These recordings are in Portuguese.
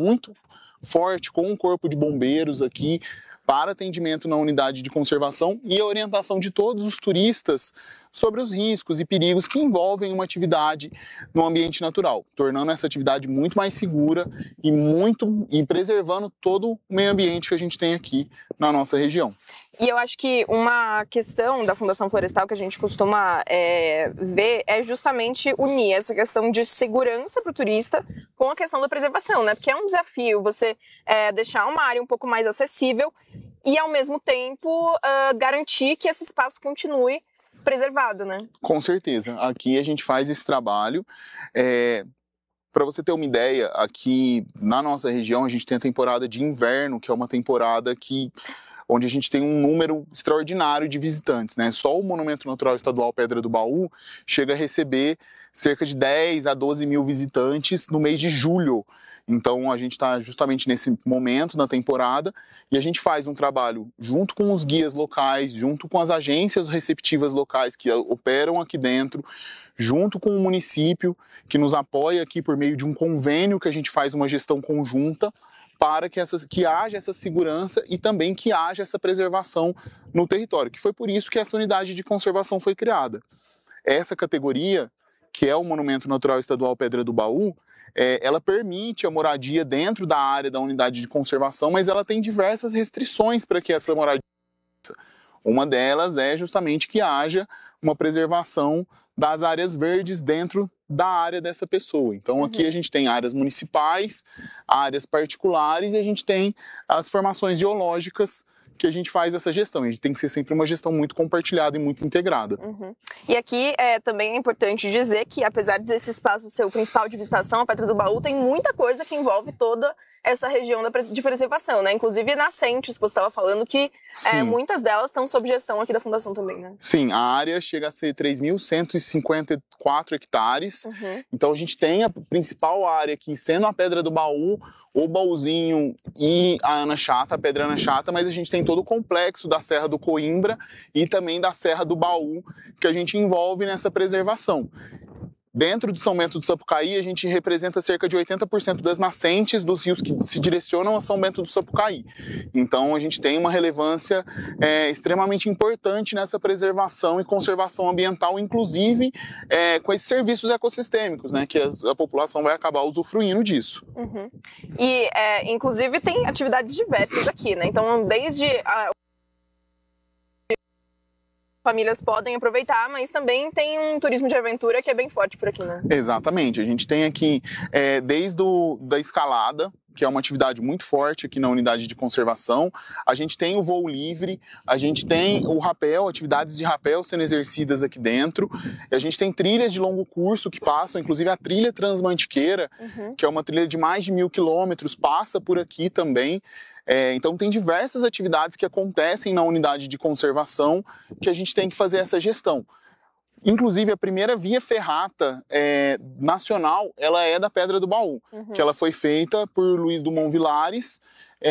muito forte com o Corpo de Bombeiros aqui para atendimento na unidade de conservação e a orientação de todos os turistas sobre os riscos e perigos que envolvem uma atividade no ambiente natural, tornando essa atividade muito mais segura e preservando todo o meio ambiente que a gente tem aqui na nossa região. E eu acho que uma questão da Fundação Florestal que a gente costuma ver é justamente unir essa questão de segurança para o turista com a questão da preservação, né? Porque é um desafio você deixar uma área um pouco mais acessível e, ao mesmo tempo, garantir que esse espaço continue preservado, né? Com certeza. Aqui a gente faz esse trabalho. Para você ter uma ideia, aqui na nossa região a gente tem a temporada de inverno, que é uma temporada onde a gente tem um número extraordinário de visitantes, né? Só o Monumento Natural Estadual Pedra do Baú chega a receber cerca de 10 a 12 mil visitantes no mês de julho. Então a gente está justamente nesse momento da temporada e a gente faz um trabalho junto com os guias locais, junto com as agências receptivas locais que operam aqui dentro, junto com o município que nos apoia aqui por meio de um convênio que a gente faz uma gestão conjunta para que haja essa segurança e também que haja essa preservação no território, que foi por isso que essa unidade de conservação foi criada. Essa categoria, que é o Monumento Natural Estadual Pedra do Baú, ela permite a moradia dentro da área da unidade de conservação, mas ela tem diversas restrições para que essa moradia aconteça. Uma delas é justamente que haja uma preservação das áreas verdes dentro da área dessa pessoa. Então aqui a gente tem áreas municipais, áreas particulares e a gente tem as formações geológicas que a gente faz essa gestão. A gente tem que ser sempre uma gestão muito compartilhada e muito integrada. E aqui também é importante dizer que, apesar desse espaço ser o principal de visitação, a Pedra do Baú tem muita coisa que envolve toda essa região de preservação, né? Inclusive nascentes, que você estava falando, que muitas delas estão sob gestão aqui da Fundação também, né? Sim, a área chega a ser 3.154 hectares. Então a gente tem a principal área aqui, sendo a Pedra do Baú, o Baúzinho e a Ana Chata, a Pedra Ana Chata, mas a gente tem todo o complexo da Serra do Coimbra e também da Serra do Baú, que a gente envolve nessa preservação. Dentro de São Bento do Sapucaí, a gente representa cerca de 80% das nascentes dos rios que se direcionam a São Bento do Sapucaí. Então, a gente tem uma relevância extremamente importante nessa preservação e conservação ambiental, inclusive com esses serviços ecossistêmicos, né, que a população vai acabar usufruindo disso. E, inclusive, tem atividades diversas aqui, né? Então, desde famílias podem aproveitar, mas também tem um turismo de aventura que é bem forte por aqui, né? Exatamente. A gente tem aqui desde da escalada, que é uma atividade muito forte aqui na unidade de conservação. A gente tem o voo livre, a gente tem o rapel, atividades de rapel sendo exercidas aqui dentro. E a gente tem trilhas de longo curso que passam, inclusive a trilha Transmantiqueira, que é uma trilha de mais de 1.000 quilômetros, passa por aqui também. Então tem diversas atividades que acontecem na unidade de conservação que a gente tem que fazer essa gestão. Inclusive a primeira via ferrata nacional, ela é da Pedra do Baú, que ela foi feita por Luiz Dumont Vilares,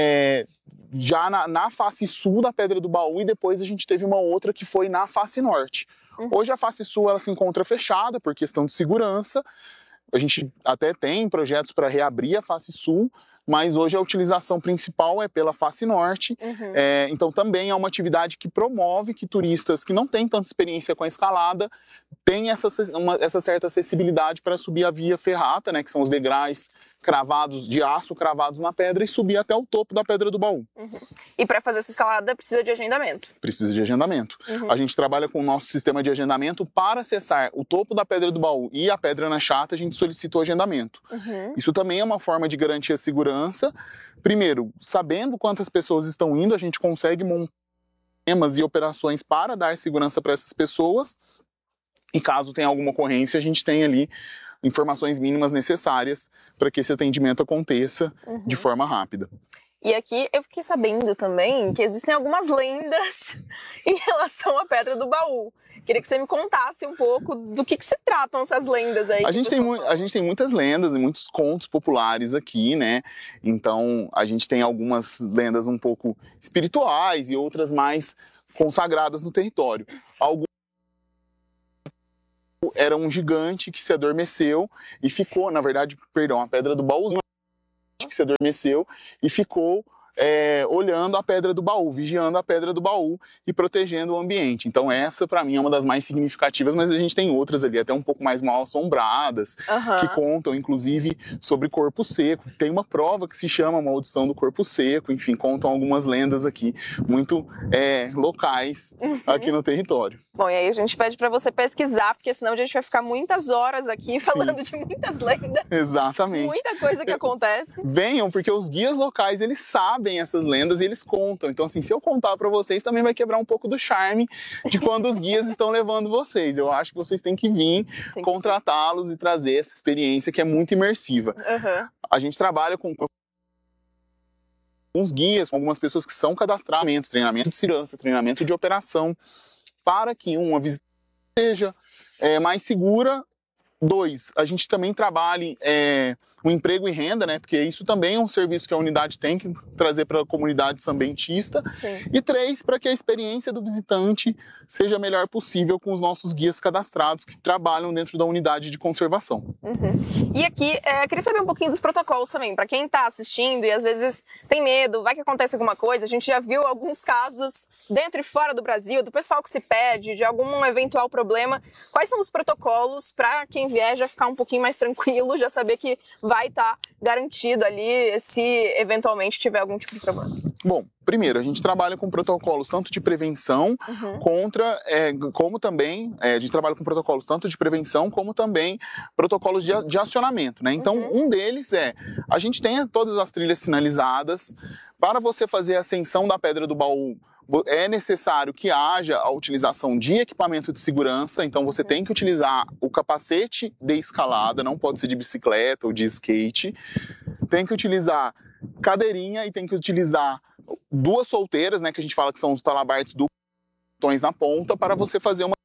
já na face sul da Pedra do Baú, e depois a gente teve uma outra que foi na face norte. Hoje a face sul ela se encontra fechada por questão de segurança. A gente até tem projetos para reabrir a face sul, mas hoje a utilização principal é pela face norte. Então também é uma atividade que promove que turistas que não têm tanta experiência com a escalada tenham essa certa acessibilidade para subir a via ferrata, né, que são os degraus de aço cravados na pedra, e subir até o topo da Pedra do Baú. E para fazer essa escalada precisa de agendamento? Precisa de agendamento. A gente trabalha com o nosso sistema de agendamento. Para acessar o topo da Pedra do Baú e a Pedra Ana Chata, a gente solicita o agendamento. Isso também é uma forma de garantir a segurança. Primeiro, sabendo quantas pessoas estão indo, a gente consegue montar sistemas e operações para dar segurança para essas pessoas. E caso tenha alguma ocorrência, a gente tem ali informações mínimas necessárias para que esse atendimento aconteça de forma rápida. E aqui eu fiquei sabendo também que existem algumas lendas em relação à Pedra do Baú. Queria que você me contasse um pouco do que se tratam essas lendas aí. A gente tem muitas lendas e muitos contos populares aqui, né? Então a gente tem algumas lendas um pouco espirituais e outras mais consagradas no território. Era um gigante que se adormeceu e ficou, na verdade, a Pedra do Baú que se adormeceu e ficou olhando a Pedra do Baú, vigiando a Pedra do Baú e protegendo o ambiente. Então essa, para mim, é uma das mais significativas, mas a gente tem outras ali, até um pouco mais mal assombradas, que contam, inclusive, sobre corpo seco. Tem uma prova que se chama Maldição do Corpo Seco, enfim, contam algumas lendas aqui, muito locais aqui no território. Bom, e aí a gente pede para você pesquisar, porque senão a gente vai ficar muitas horas aqui falando de muitas lendas. Exatamente. Muita coisa que acontece. Venham, porque os guias locais, eles sabem essas lendas e eles contam. Então, assim, se eu contar para vocês, também vai quebrar um pouco do charme de quando os guias estão levando vocês. Eu acho que vocês têm que vir, contratá-los e trazer essa experiência que é muito imersiva. A gente trabalha com uns guias, com algumas pessoas que são cadastradas, treinamento de segurança, treinamento de operação, para que uma visita seja mais segura. 2, a gente também trabalha o emprego e renda, né? Porque isso também é um serviço que a unidade tem que trazer para a comunidade sambentista. E 3, para que a experiência do visitante seja a melhor possível com os nossos guias cadastrados que trabalham dentro da unidade de conservação. E aqui, queria saber um pouquinho dos protocolos também, para quem está assistindo e às vezes tem medo, vai que acontece alguma coisa. A gente já viu alguns casos dentro e fora do Brasil, do pessoal que se perde, de algum eventual problema. Quais são os protocolos para quem vier já ficar um pouquinho mais tranquilo, já saber que vai estar garantido ali se eventualmente tiver algum tipo de problema? Bom, primeiro, a gente trabalha com protocolos tanto de prevenção como também, a gente trabalha com protocolos tanto de prevenção como também protocolos de acionamento, né? Então, um deles a gente tem todas as trilhas sinalizadas. Para você fazer a ascensão da Pedra do Baú, é necessário que haja a utilização de equipamento de segurança, então você tem que utilizar o capacete de escalada, não pode ser de bicicleta ou de skate, tem que utilizar cadeirinha e tem que utilizar 2 solteiras, né, que a gente fala que são os talabartes duplos na ponta, para você fazer uma...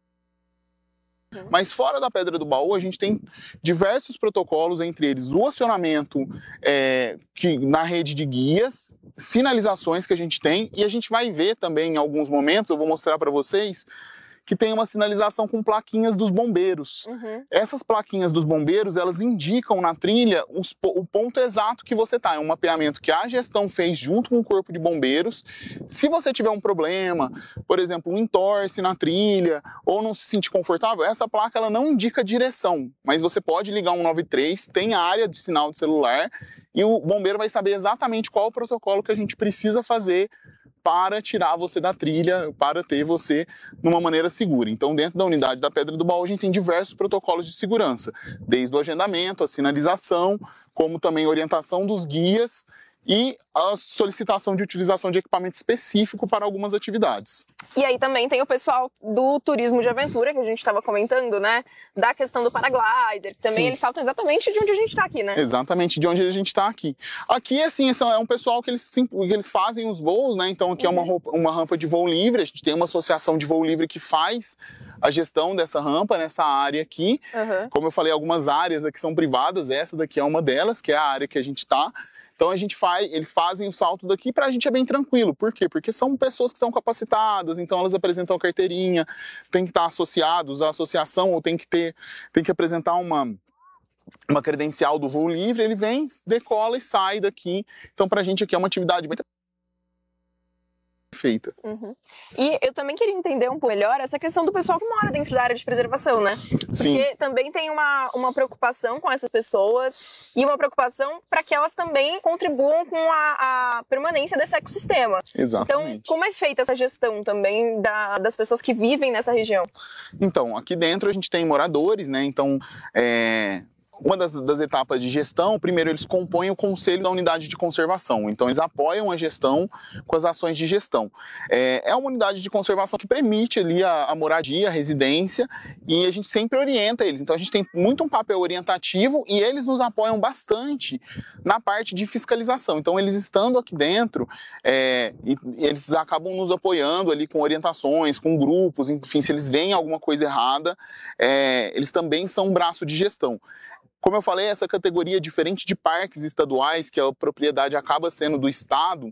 Mas fora da Pedra do Baú, a gente tem diversos protocolos, entre eles o acionamento na rede de guias, sinalizações que a gente tem, e a gente vai ver também em alguns momentos, eu vou mostrar para vocês, que tem uma sinalização com plaquinhas dos bombeiros. Essas plaquinhas dos bombeiros, elas indicam na trilha o ponto exato que você está. É um mapeamento que a gestão fez junto com o corpo de bombeiros. Se você tiver um problema, por exemplo, um entorse na trilha, ou não se sentir confortável, essa placa ela não indica direção, mas você pode ligar 193, tem a área de sinal de celular, e o bombeiro vai saber exatamente qual o protocolo que a gente precisa fazer para tirar você da trilha, para ter você numa maneira segura. Então, dentro da unidade da Pedra do Baú, a gente tem diversos protocolos de segurança, desde o agendamento, a sinalização, como também a orientação dos guias e a solicitação de utilização de equipamento específico para algumas atividades. E aí também tem o pessoal do turismo de aventura, que a gente estava comentando, né? Da questão do paraglider, que também eles saltam exatamente de onde a gente está aqui, né? Exatamente de onde a gente está aqui. Aqui, assim, é um pessoal que eles fazem os voos, né? Então aqui é uma rampa de voo livre, a gente tem uma associação de voo livre que faz a gestão dessa rampa, nessa área aqui. Como eu falei, algumas áreas aqui são privadas, essa daqui é uma delas, que é a área que a gente está. Então eles fazem o salto daqui para a gente é bem tranquilo. Por quê? Porque são pessoas que são capacitadas, então elas apresentam a carteirinha, tem que estar associados à associação, ou tem que apresentar uma credencial do voo livre, ele vem, decola e sai daqui. Então pra gente aqui é uma atividade bem feita. E eu também queria entender um pouco melhor essa questão do pessoal que mora dentro da área de preservação, né? Porque também tem uma preocupação com essas pessoas e uma preocupação para que elas também contribuam com a permanência desse ecossistema. Exatamente. Então, como é feita essa gestão também das pessoas que vivem nessa região? Então, aqui dentro a gente tem moradores, né? Então, uma das etapas de gestão, primeiro eles compõem o conselho da unidade de conservação, então eles apoiam a gestão com as ações de gestão. É uma unidade de conservação que permite ali a moradia, a residência, e a gente sempre orienta eles, então a gente tem muito um papel orientativo e eles nos apoiam bastante na parte de fiscalização. Então eles estando aqui dentro, eles acabam nos apoiando ali com orientações, com grupos, enfim, se eles veem alguma coisa errada, eles também são um braço de gestão. Como eu falei, essa categoria é diferente de parques estaduais, que a propriedade acaba sendo do Estado,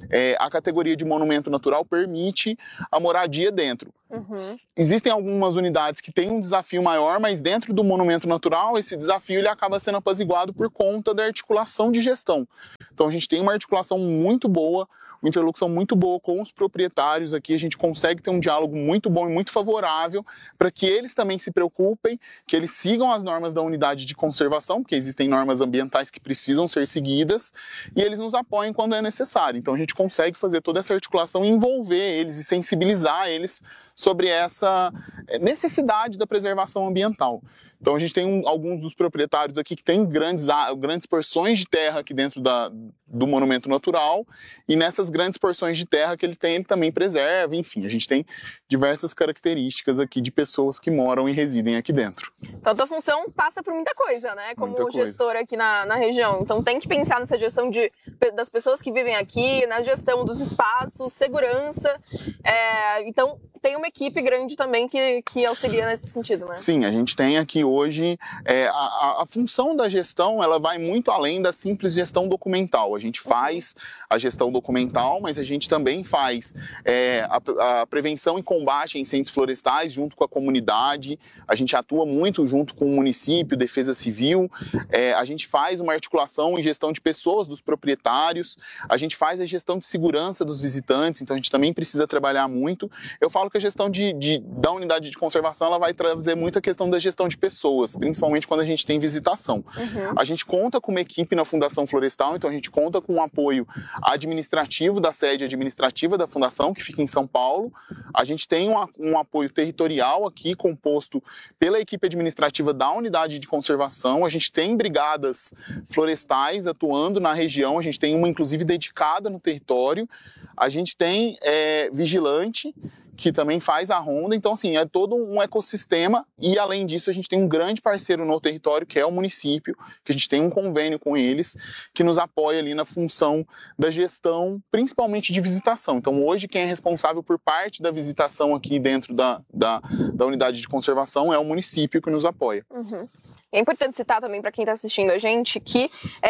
a categoria de monumento natural permite a moradia dentro. Existem algumas unidades que têm um desafio maior, mas dentro do monumento natural, esse desafio ele acaba sendo apaziguado por conta da articulação de gestão. Então a gente tem uma articulação muito boa, uma interlocução muito boa com os proprietários aqui, a gente consegue ter um diálogo muito bom e muito favorável para que eles também se preocupem, que eles sigam as normas da unidade de conservação, porque existem normas ambientais que precisam ser seguidas, e eles nos apoiem quando é necessário. Então a gente consegue fazer toda essa articulação e envolver eles e sensibilizar eles sobre essa necessidade da preservação ambiental. Então a gente tem alguns dos proprietários aqui que têm grandes porções de terra aqui dentro do monumento natural, e nessas grandes porções de terra que ele tem, ele também preserva, enfim, a gente tem diversas características aqui de pessoas que moram e residem aqui dentro. Então a tua função passa por muita coisa, né, como gestor aqui na região. Então tem que pensar nessa gestão das pessoas que vivem aqui, na gestão dos espaços, segurança, então tem uma equipe grande também que auxilia nesse sentido, né? Sim, a gente tem aqui hoje, a função da gestão, ela vai muito além da simples gestão documental. A gente faz a gestão documental, mas a gente também faz a prevenção e combate a incêndios florestais junto com a comunidade, a gente atua muito junto com o município, Defesa Civil, a gente faz uma articulação em gestão de pessoas, dos proprietários, a gente faz a gestão de segurança dos visitantes, então a gente também precisa trabalhar muito. Eu falo que a gestão da unidade de conservação, ela vai trazer muito a questão da gestão de pessoas, principalmente quando a gente tem visitação. A gente conta com uma equipe na Fundação Florestal, então a gente conta com um apoio administrativo da sede administrativa da Fundação, que fica em São Paulo. A gente tem um apoio territorial aqui, composto pela equipe administrativa da unidade de conservação. A gente tem brigadas florestais atuando na região, a gente tem uma inclusive dedicada no território. A gente tem vigilante, que também faz a ronda, então assim, é todo um ecossistema, e além disso a gente tem um grande parceiro no território, que é o município, que a gente tem um convênio com eles, que nos apoia ali na função da gestão, principalmente de visitação. Então hoje quem é responsável por parte da visitação aqui dentro da unidade de conservação é o município que nos apoia. É importante citar também para quem está assistindo a gente que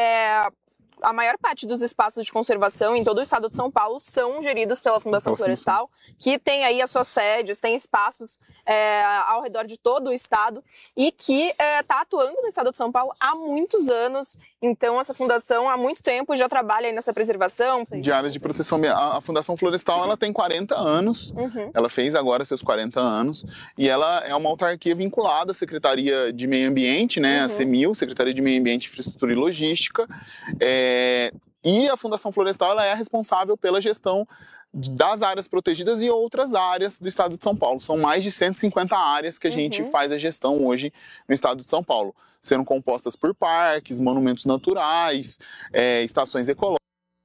a maior parte dos espaços de conservação em todo o estado de São Paulo são geridos pela Fundação Florestal, que tem aí as suas sedes, tem espaços ao redor de todo o estado e que está atuando no estado de São Paulo há muitos anos. Então, essa fundação há muito tempo já trabalha aí nessa preservação. De áreas de proteção. A Fundação Florestal ela tem 40 anos, ela fez agora seus 40 anos, e ela é uma autarquia vinculada à Secretaria de Meio Ambiente, né, a CEMIL, Secretaria de Meio Ambiente, Infraestrutura e Logística. E a Fundação Florestal ela é responsável pela gestão das áreas protegidas e outras áreas do estado de São Paulo. São mais de 150 áreas que a gente faz a gestão hoje no estado de São Paulo, sendo compostas por parques, monumentos naturais, estações ecológicas,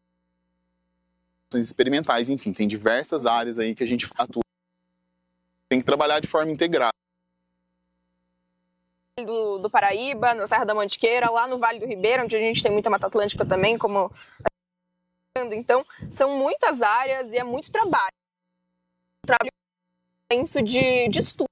experimentais, enfim, tem diversas áreas aí que a gente atua. Tem que trabalhar de forma integrada. Do Paraíba, na Serra da Mantiqueira, lá no Vale do Ribeira, onde a gente tem muita Mata Atlântica também, como... Então, são muitas áreas e é muito trabalho. Trabalho intenso de estudo.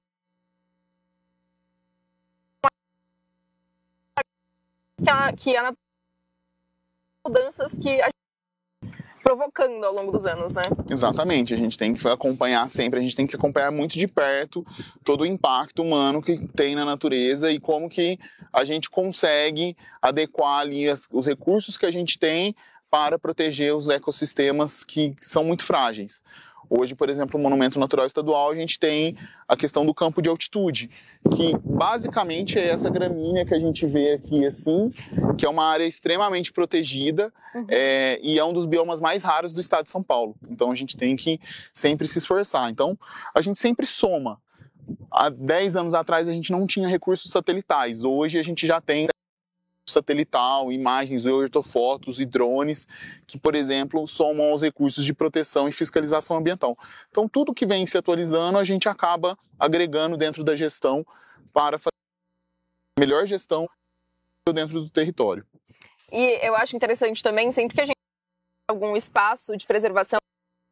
Que é mudanças que a gente provocando ao longo dos anos, né? Exatamente, a gente tem que acompanhar sempre, a gente tem que acompanhar muito de perto todo o impacto humano que tem na natureza e como que a gente consegue adequar ali os recursos que a gente tem para proteger os ecossistemas que são muito frágeis. Hoje, por exemplo, no Monumento Natural Estadual, a gente tem a questão do campo de altitude, que basicamente é essa gramínea que a gente vê aqui, assim, que é uma área extremamente protegida e é um dos biomas mais raros do estado de São Paulo. Então, a gente tem que sempre se esforçar. Então, a gente sempre soma. Há 10 anos atrás, a gente não tinha recursos satelitais. Hoje, a gente já tem satelital, imagens, ortofotos e drones que, por exemplo, somam aos recursos de proteção e fiscalização ambiental. Então, tudo que vem se atualizando, a gente acaba agregando dentro da gestão para fazer a melhor gestão dentro do território. E eu acho interessante também, sempre que a gente tem algum espaço de preservação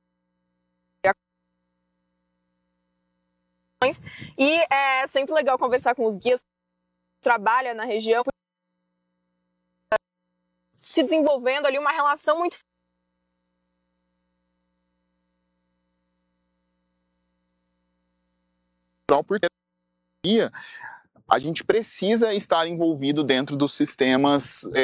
e é sempre legal conversar com os guias que trabalham na região, se desenvolvendo ali uma relação muito porque a gente precisa estar envolvido dentro dos sistemas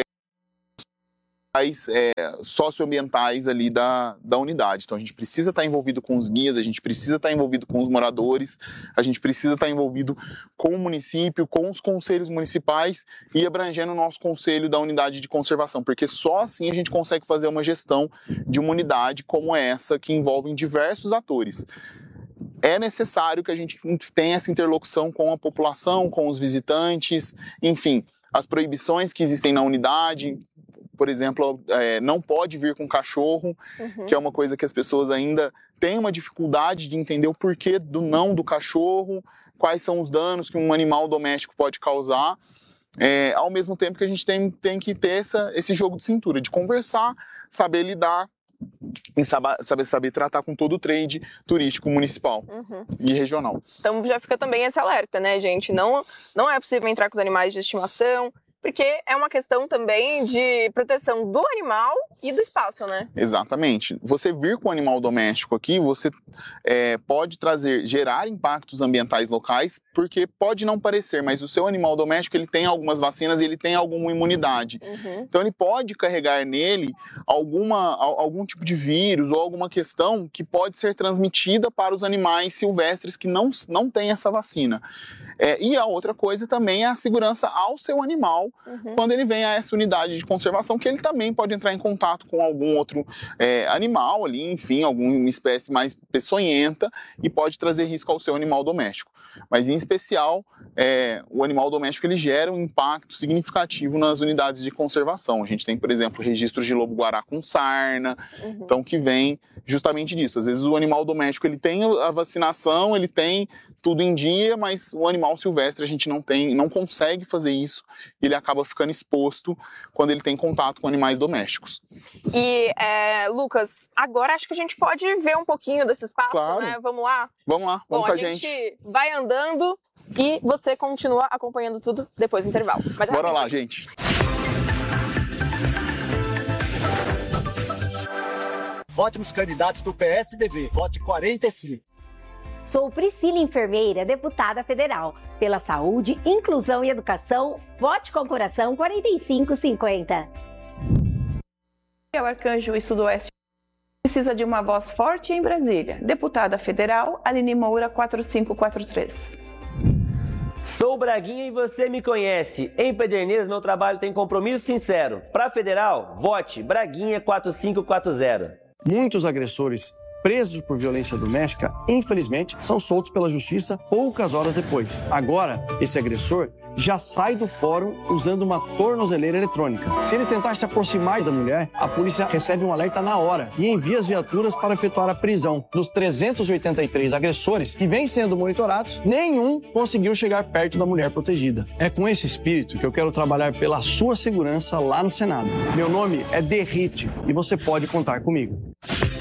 socioambientais ali da unidade. Então a gente precisa estar envolvido com os guias, a gente precisa estar envolvido com os moradores, a gente precisa estar envolvido com o município, com os conselhos municipais e abrangendo o nosso conselho da unidade de conservação, porque só assim a gente consegue fazer uma gestão de uma unidade como essa, que envolve diversos atores. É necessário que a gente tenha essa interlocução com a população, com os visitantes, enfim, as proibições que existem na unidade. Por exemplo, não pode vir com cachorro, que é uma coisa que as pessoas ainda têm uma dificuldade de entender o porquê do não do cachorro, quais são os danos que um animal doméstico pode causar, ao mesmo tempo que a gente tem que ter esse jogo de cintura, de conversar, saber lidar e saber tratar com todo o trade turístico municipal e regional. Então já fica também esse alerta, né, gente? Não é possível entrar com os animais de estimação, porque é uma questão também de proteção do animal e do espaço, né? Exatamente. Você vir com o animal doméstico aqui, você pode gerar impactos ambientais locais, porque pode não parecer, mas o seu animal doméstico ele tem algumas vacinas e ele tem alguma imunidade. Então ele pode carregar nele algum tipo de vírus ou alguma questão que pode ser transmitida para os animais silvestres que não têm essa vacina. E a outra coisa também é a segurança ao seu animal, quando ele vem a essa unidade de conservação, que ele também pode entrar em contato com algum outro animal ali, enfim, alguma espécie mais peçonhenta e pode trazer risco ao seu animal doméstico. Mas em especial, o animal doméstico ele gera um impacto significativo nas unidades de conservação. A gente tem, por exemplo, registros de lobo-guará com sarna, então que vem justamente disso. Às vezes o animal doméstico ele tem a vacinação, ele tem tudo em dia, mas o animal silvestre a gente não consegue fazer isso, e ele acaba ficando exposto quando ele tem contato com animais domésticos. E, Lucas, agora acho que a gente pode ver um pouquinho desse espaço, claro, né? Vamos lá? Vamos lá, vamos com a gente. A gente vai andando e você continua acompanhando tudo depois do intervalo. Bora lá, gente. Vote nos candidatos do PSDB. Vote 45. Sou Priscila Enfermeira, deputada federal. Pela saúde, inclusão e educação, vote com coração 4550. O Arcanjo e Sudoeste precisa de uma voz forte em Brasília. Deputada federal, Aline Moura, 4543. Sou Braguinha e você me conhece. Em Pederneiras, meu trabalho tem compromisso sincero. Para federal, vote Braguinha 4540. Muitos agressores presos por violência doméstica, infelizmente, são soltos pela justiça poucas horas depois. Agora, esse agressor já sai do fórum usando uma tornozeleira eletrônica. Se ele tentar se aproximar da mulher, a polícia recebe um alerta na hora e envia as viaturas para efetuar a prisão. Dos 383 agressores que vêm sendo monitorados, nenhum conseguiu chegar perto da mulher protegida. É com esse espírito que eu quero trabalhar pela sua segurança lá no Senado. Meu nome é Derrite e você pode contar comigo.